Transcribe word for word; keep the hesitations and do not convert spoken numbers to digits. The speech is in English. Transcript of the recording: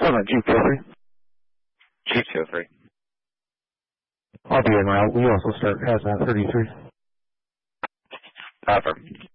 Seven, Jeep, feel free. Jeep, feel free. I'll be en route. We also start hazmat thirty-three. Affirm.